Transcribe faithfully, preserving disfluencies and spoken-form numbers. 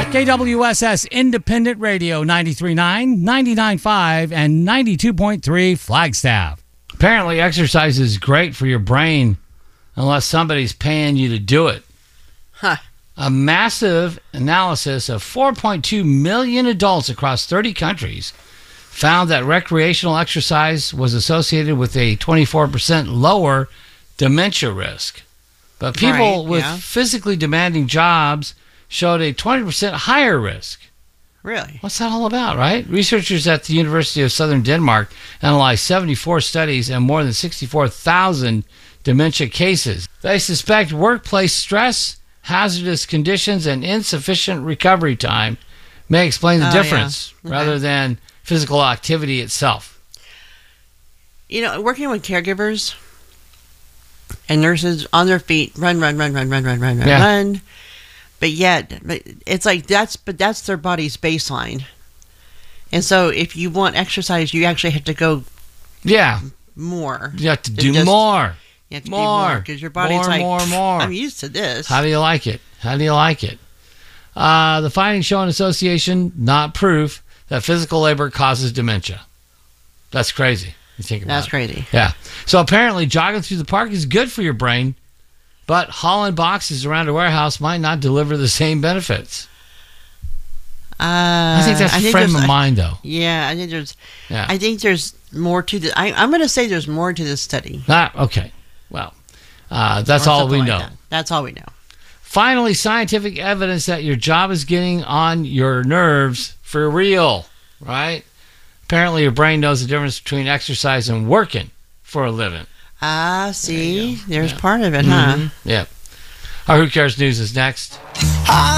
K W S S Independent Radio ninety-three point nine, ninety-nine point five, and ninety-two point three Flagstaff. Apparently, exercise is great for your brain unless somebody's paying you to do it. Huh. A massive analysis of four point two million adults across thirty countries found that recreational exercise was associated with a twenty-four percent lower dementia risk. But people Right, with yeah. physically demanding jobs showed a twenty percent higher risk. Really? What's that all about, right? Researchers at the University of Southern Denmark analyzed seventy-four studies and more than sixty-four thousand dementia cases. They suspect workplace stress, hazardous conditions, and insufficient recovery time may explain the Oh, difference yeah. Okay. rather than physical activity itself. You know, working with caregivers and nurses on their feet, run, run, run, run, run, run, run, Yeah. run. But yet, but it's like that's, but that's their body's baseline. And so if you want exercise, you actually have to go Yeah, more. you have to It's do just- more. You have to More. do more because your body's More, like, more, more. I'm used to this. How do you like it? How do you like it? Uh, the findings show an association, not proof, that physical labor causes dementia. That's crazy. You think about That's it. crazy. Yeah. So apparently jogging through the park is good for your brain, but hauling boxes around a warehouse might not deliver the same benefits. Uh, I think that's a frame of mind, though. Yeah, I think there's. Yeah. I think there's more to the. I, I'm going to say there's more to this study. Ah, okay. Well, uh, that's Or all something we like know. that. That's all we know. Finally, scientific evidence that your job is getting on your nerves for real, right? Apparently, your brain knows the difference between exercise and working for a living. Ah, see, There you go. there's Yeah. part of it, huh? Mhm. Yeah. Our Who Cares News is next.